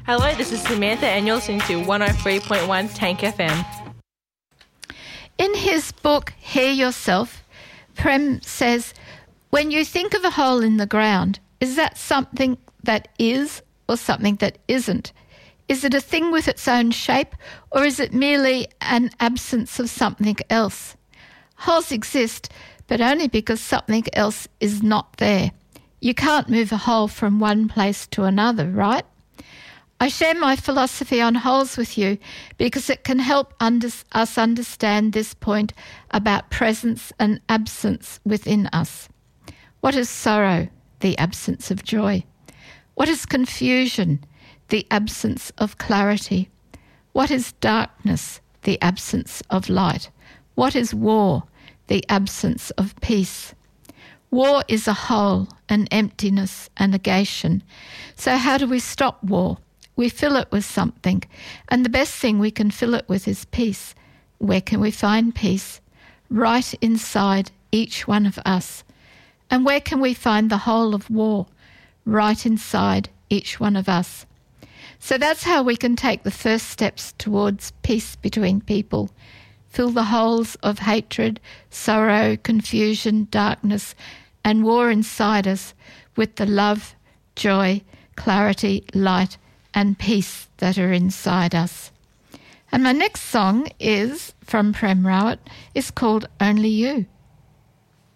Hello, this is Samantha and you're listening to 103.1 Tank FM. In his book, Hear Yourself, Prem says, when you think of a hole in the ground, is that something that is or something that isn't? Is it a thing with its own shape, or is it merely an absence of something else? Holes exist, but only because something else is not there. You can't move a hole from one place to another, right? I share my philosophy on holes with you because it can help us understand this point about presence and absence within us. What is sorrow? The absence of joy. What is confusion? The absence of clarity. What is darkness? The absence of light. What is war? The absence of peace. War is a hole, an emptiness, a negation. So how do we stop war? We fill it with something, and the best thing we can fill it with is peace. Where can we find peace? Right inside each one of us. And where can we find the whole of war? Right inside each one of us. So that's how we can take the first steps towards peace between people. Fill the holes of hatred, sorrow, confusion, darkness, and war inside us with the love, joy, clarity, light, and peace that are inside us. And my next song is from Prem Rawat. It's called Only You.